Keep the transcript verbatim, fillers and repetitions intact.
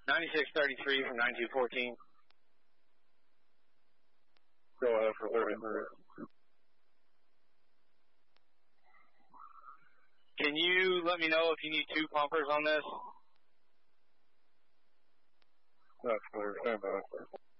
ninety-six thirty-three from nine two fourteen. Go ahead for thirty. Can you let me know if you need two pumpers on this? That's clear. Stand by.